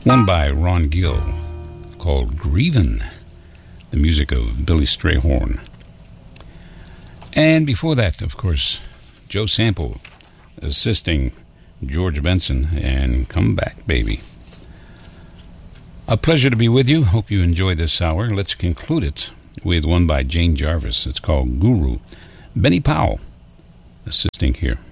One by Ron Gill called Grievin', the music of Billy Strayhorn. And before that, of course, Joe Sample assisting George Benson and Come Back Baby. A pleasure to be with you. Hope you enjoyed this hour. Let's conclude it with one by Jane Jarvis. It's called Guru. Benny Powell assisting here.